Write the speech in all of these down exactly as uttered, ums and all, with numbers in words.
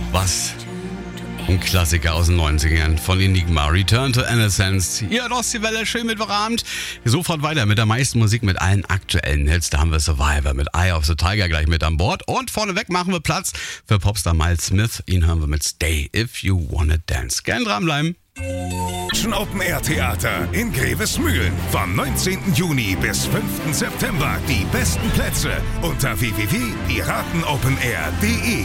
Was? Ein Klassiker aus den neunzigern von Enigma, Return to Innocence. Hier in Ostseewelle, schön Mittwochabend. Sofort weiter mit der meisten Musik, mit allen aktuellen Hits. Da haben wir Survivor mit Eye of the Tiger gleich mit an Bord. Und vorneweg machen wir Platz für Popstar Miles Smith. Ihn hören wir mit Stay If You Wanna Dance. Gern dranbleiben. Open Air Theater in Grevesmühlen. Vom neunzehnten Juni bis fünften September. Die besten Plätze unter w w w punkt piratenopenair punkt de.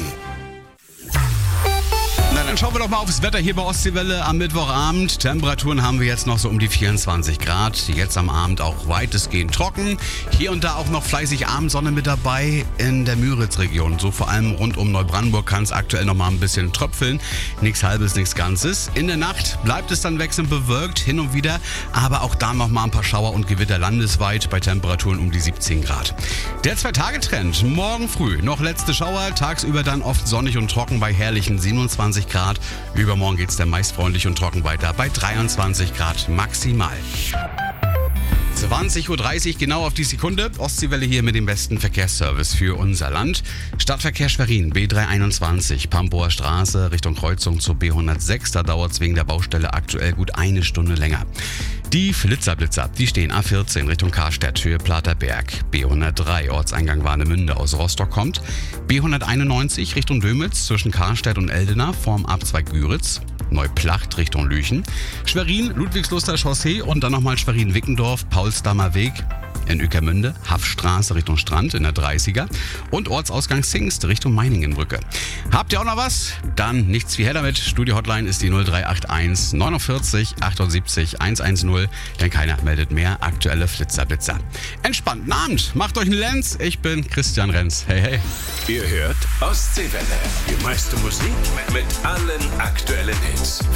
Na, dann schauen wir doch mal aufs Wetter hier bei Ostseewelle am Mittwochabend. Temperaturen haben wir jetzt noch so um die vierundzwanzig Grad. Jetzt am Abend auch weitestgehend trocken. Hier und da auch noch fleißig Abendsonne mit dabei in der Müritz-Region. So vor allem rund um Neubrandenburg kann es aktuell noch mal ein bisschen tröpfeln. Nichts Halbes, nichts Ganzes. In der Nacht bleibt es dann wechselnd bewölkt, hin und wieder. Aber auch da noch mal ein paar Schauer und Gewitter landesweit bei Temperaturen um die siebzehn Grad. Der Zwei-Tage-Trend. Morgen früh noch letzte Schauer. Tagsüber dann oft sonnig und trocken bei herrlichen siebenundzwanzig Grad. Übermorgen geht es dann meist freundlich und trocken weiter bei dreiundzwanzig Grad maximal. zwanzig Uhr dreißig genau auf die Sekunde. Ostseewelle hier mit dem besten Verkehrsservice für unser Land. Stadtverkehr Schwerin, B dreihunderteinundzwanzig, Pampower Straße Richtung Kreuzung zur B hundertsechs. Da dauert es wegen der Baustelle aktuell gut eine Stunde länger. Die Flitzerblitzer, die stehen A vierzehn Richtung Karstedt, Höhe Platerberg. B hundertdrei, Ortseingang Warnemünde aus Rostock kommt. B hunderteinundneunzig Richtung Dömitz zwischen Karstedt und Eldena vorm Abzweig Güritz. Neuplacht Richtung Lüchen. Schwerin, Ludwigsluster Chaussee und dann nochmal Schwerin-Wickendorf, Paulsdamer Weg. In Ueckermünde, Haffstraße Richtung Strand in der dreißiger und Ortsausgang Zingst Richtung Meiningenbrücke. Habt ihr auch noch was? Dann nichts wie her damit. Studio-Hotline ist die null drei acht eins neunundvierzig achtundsiebzig hundertzehn, denn keiner meldet mehr aktuelle Flitzerblitzer. Entspannten Abend, macht euch einen Lenz. Ich bin Christian Renz. Hey, hey. Ihr hört Ostseewelle. Die meiste Musik mit allen aktuellen Hits.